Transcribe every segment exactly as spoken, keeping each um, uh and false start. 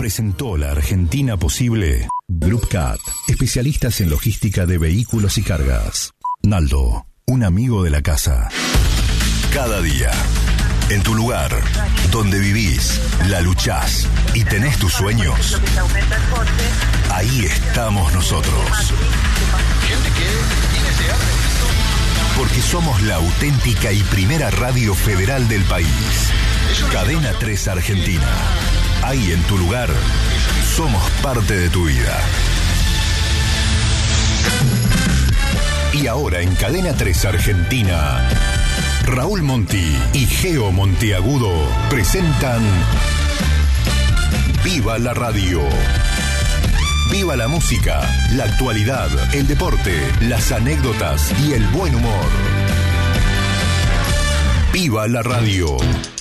presentó La Argentina Posible. Groupcat, especialistas en logística de vehículos y cargas. Naldo, un amigo de la casa. Cada día, en tu lugar, donde vivís, la luchás y tenés tus sueños, ahí estamos nosotros. Porque somos la auténtica y primera radio federal del país. Cadena tres Argentina. Ahí en tu lugar, somos parte de tu vida. Y ahora en Cadena tres Argentina, Raúl Monti y Geo Monteagudo presentan Viva la Radio. Viva la música, la actualidad, el deporte, las anécdotas y el buen humor. Viva la Radio.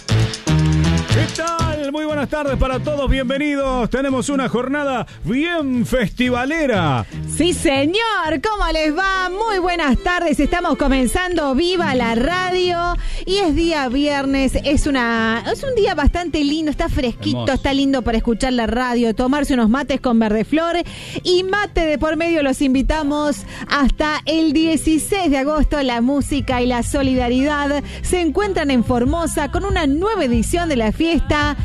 ¿Qué tal? Muy buenas tardes para todos, bienvenidos. Tenemos una jornada bien festivalera. Sí, señor, ¿cómo les va? Muy buenas tardes, estamos comenzando Viva la Radio y es día viernes, es una es un día bastante lindo, está fresquito, hermoso. Está lindo para escuchar la radio, tomarse unos mates con Verdeflor y mate de por medio. Los invitamos hasta el dieciséis de agosto. La música y la solidaridad se encuentran en Formosa con una nueva edición de la fiesta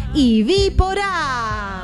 Ivípora.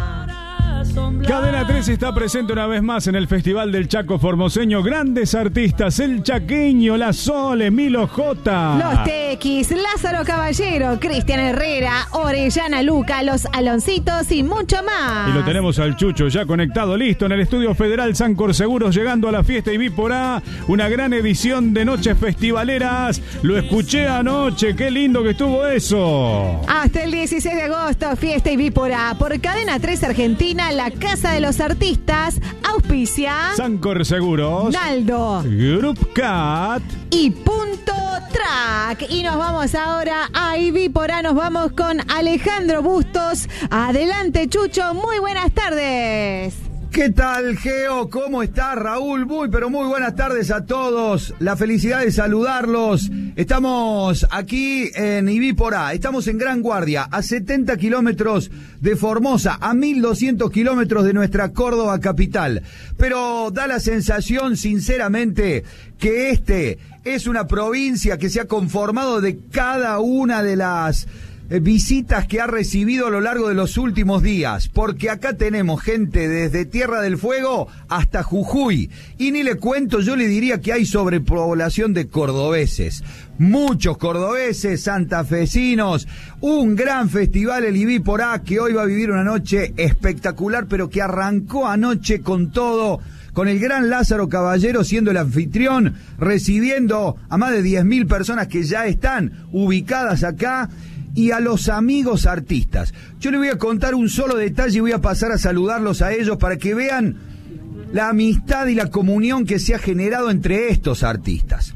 Cadena tres está presente una vez más en el Festival del Chaco Formoseño. Grandes artistas, El Chaqueño, La Sole, Milo J, Los Tequis, Lázaro Caballero, Cristian Herrera, Orellana Luca, Los Aloncitos y mucho más. Y lo tenemos al Chucho ya conectado, listo, en el Estudio Federal Sancor Seguros, llegando a la fiesta Ivípora. Una gran edición de Noches Festivaleras. Lo escuché anoche, qué lindo que estuvo eso. Hasta el dieciséis de agosto, fiesta Ivípora. Por Cadena tres Argentina, la Casa de los Artistas, auspicia Sancor Seguros, Naldo, Groupcat y Punto Track. Y nos vamos ahora a Ivípora, nos vamos con Alejandro Bustos. Adelante, Chucho, muy buenas tardes. ¿Qué tal, Geo? ¿Cómo está, Raúl? Muy, pero muy buenas tardes a todos. La felicidad de saludarlos. Estamos aquí en Ivípora. Estamos en Gran Guardia, a setenta kilómetros de Formosa, a mil doscientos kilómetros de nuestra Córdoba capital. Pero da la sensación, sinceramente, que este es una provincia que se ha conformado de cada una de las visitas que ha recibido a lo largo de los últimos días, porque acá tenemos gente desde Tierra del Fuego hasta Jujuy, y ni le cuento, yo le diría que hay sobrepoblación de cordobeses, muchos cordobeses, santafesinos, un gran festival, el Ivípora, que hoy va a vivir una noche espectacular, pero que arrancó anoche con todo, con el gran Lázaro Caballero siendo el anfitrión, recibiendo a más de diez mil personas que ya están ubicadas acá, y a los amigos artistas. Yo les voy a contar un solo detalle y voy a pasar a saludarlos a ellos para que vean la amistad y la comunión que se ha generado entre estos artistas.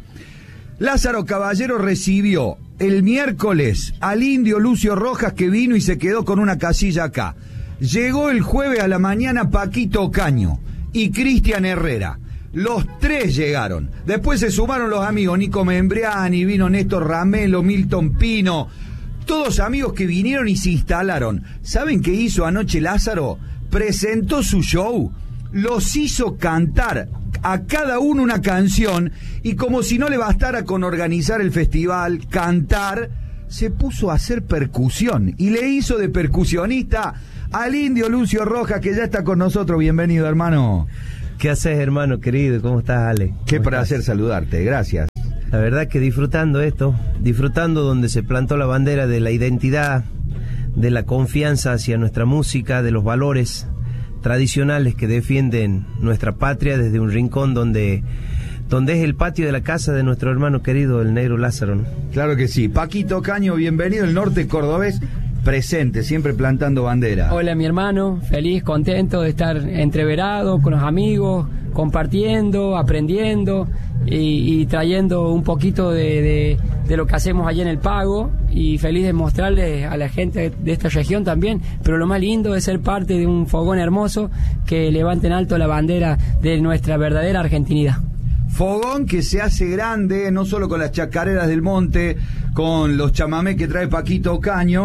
Lázaro Caballero recibió el miércoles al indio Lucio Rojas, que vino y se quedó con una casilla acá. Llegó el jueves a la mañana Paquito Ocaño y Cristian Herrera. Los tres llegaron. Después se sumaron los amigos Nico Membriani, vino Néstor Ramelo, Milton Pino. Todos amigos que vinieron y se instalaron. ¿Saben qué hizo anoche Lázaro? Presentó su show, los hizo cantar a cada uno una canción, y como si no le bastara con organizar el festival, cantar, se puso a hacer percusión y le hizo de percusionista al indio Lucio Rojas, que ya está con nosotros. Bienvenido, hermano. ¿Qué haces, hermano querido? ¿Cómo estás, Ale? Qué placer saludarte, gracias. La verdad que disfrutando esto, disfrutando donde se plantó la bandera de la identidad, de la confianza hacia nuestra música, de los valores tradicionales que defienden nuestra patria desde un rincón donde, donde es el patio de la casa de nuestro hermano querido, el negro Lázaro, ¿no? Claro que sí. Paquito Ocaño, bienvenido, el norte cordobés, presente, siempre plantando bandera. Hola, mi hermano, feliz, contento de estar entreverado con los amigos, compartiendo, aprendiendo y, y trayendo un poquito de, de, de lo que hacemos allá en el Pago, y feliz de mostrarle a la gente de esta región también, pero lo más lindo es ser parte de un fogón hermoso que levante en alto la bandera de nuestra verdadera argentinidad. Fogón que se hace grande, no solo con las chacareras del monte, con los chamamés que trae Paquito Ocaño,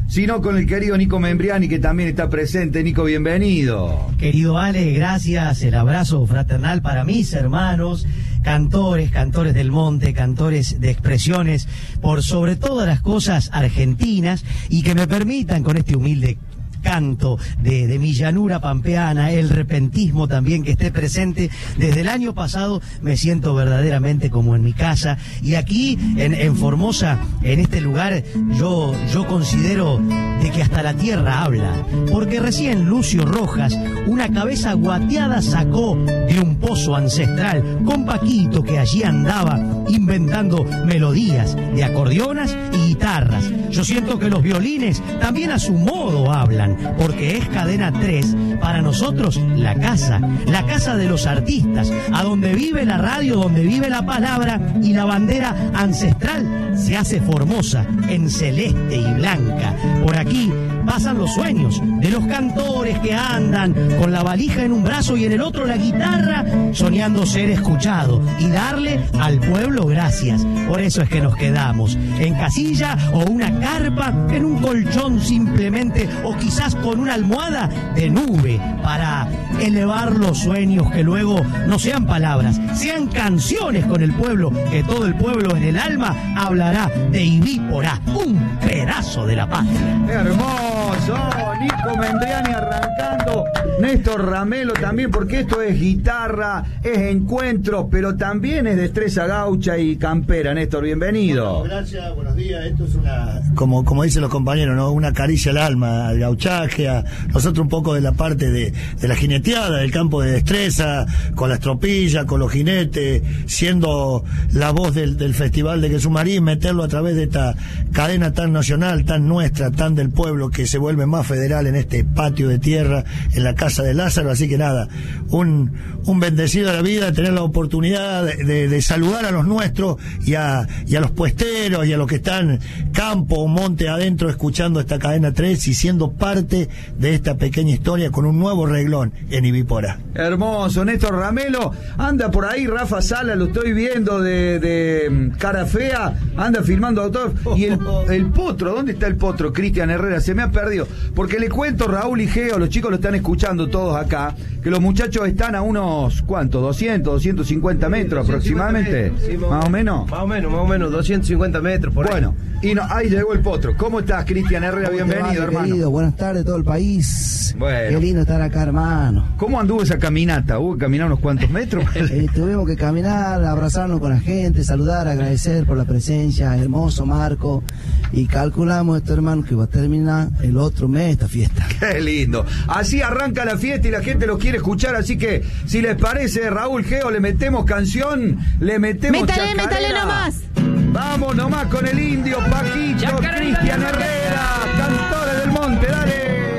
sino con el querido Nico Membriani, que también está presente. Nico, bienvenido. Querido Ale, gracias, el abrazo fraternal para mis hermanos, cantores, cantores del monte, cantores de expresiones, por sobre todas las cosas argentinas, y que me permitan con este humilde canto de, de mi llanura pampeana, el repentismo también que esté presente. Desde el año pasado me siento verdaderamente como en mi casa, y aquí en, en Formosa, en este lugar, yo, yo considero de que hasta la tierra habla, porque recién Lucio Rojas una cabeza guateada sacó de un pozo ancestral con Paquito, que allí andaba inventando melodías de acordeonas y guitarras. Yo siento que los violines también a su modo hablan, porque es Cadena tres para nosotros la casa, la casa de los artistas, a donde vive la radio, donde vive la palabra, y la bandera ancestral se hace Formosa en celeste y blanca. Por aquí pasan los sueños de los cantores que andan con la valija en un brazo y en el otro la guitarra, soñando ser escuchado y darle al pueblo gracias. Por eso es que nos quedamos en casilla o una carpa, en un colchón simplemente, o quizás con una almohada de nube, para elevar los sueños que luego no sean palabras, sean canciones con el pueblo, que todo el pueblo en el alma hablará de Ibípora, un pedazo de la patria. Hermoso, Nico Membriani arrancando, Néstor Ramelo también, porque esto es guitarra, es encuentro, pero también es destreza gaucha y campera. Néstor, bienvenido. Bueno, gracias, buenos días. Esto es una, como, como dicen los compañeros, ¿no? Una caricia al alma, al gauchaje, a nosotros un poco de la parte de, de la jineteada, del campo de destreza, con las tropillas, con los jinetes, siendo la voz del, del Festival de Quesumarí, meterlo a través de esta cadena tan nacional, tan nuestra, tan del pueblo, que se vuelve más federal en este patio de tierra, en la casa de Lázaro. Así que nada, un, un bendecido de la vida, tener la oportunidad de, de, de saludar a los nuestros y a, y a los puesteros y a los que están campo o monte adentro escuchando esta cadena tres y siendo parte de esta pequeña historia con un nuevo reglón en Ibípora. Hermoso, Néstor Ramelo. Anda por ahí Rafa Sala, lo estoy viendo de, de cara fea, anda filmando autor. Y el, el potro, ¿dónde está el potro? Cristian Herrera, se me ha perdido. Porque le cuento, Raúl y Geo, los chicos lo están escuchando todos acá, que los muchachos están a unos, ¿cuánto? doscientos, doscientos cincuenta metros aproximadamente. Metros, sí, más o menos. Más o menos, más o menos, doscientos cincuenta metros por bueno, ahí. Y no, ahí llegó el potro. ¿Cómo estás, Cristian Herrera? Bienvenido, va, hermano. Querido? Buenas tardes a todo el país. Bueno. Qué lindo estar acá, hermano. ¿Cómo anduvo esa caminata? ¿Hubo que caminar unos cuantos metros? eh, tuvimos que caminar, abrazarnos con la gente, saludar, agradecer por la presencia, hermoso Marco. Y calculamos esto, hermano, que va a terminar el otro mes esta fiesta. Qué lindo. Así arranca la fiesta y la gente lo quiere escuchar, así que si les parece, Raúl, Geo, le metemos canción, le metemos métale, chacarera. métale nomás. Vamos nomás con el indio Paquito.